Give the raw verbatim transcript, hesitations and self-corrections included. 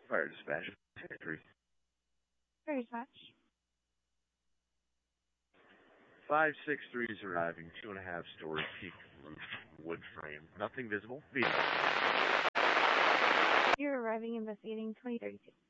Fire dispatch. Three. Very much. Five six three is arriving. Two and a half story peak roof, wood frame. Nothing visible. Vehicle. You're arriving investigating twenty thirty-two.